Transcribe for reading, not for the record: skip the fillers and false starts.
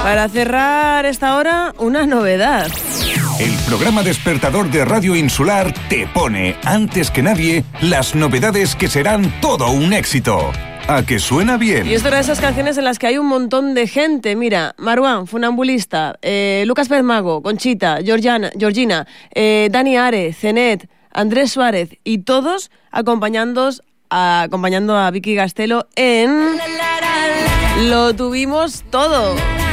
Para cerrar esta hora, una novedad. El programa despertador de Radio Insular te pone, antes que nadie, las novedades que serán todo un éxito. ¿A que suena bien? Y esto era de esas canciones en las que hay un montón de gente. Mira, Marwan, Funambulista, Lucas Pérez Mago, Conchita, Georgina, Dani Are, Zenet, Andrés Suárez y todos acompañando a Vicky Gastelo en Lo Tuvimos Todo.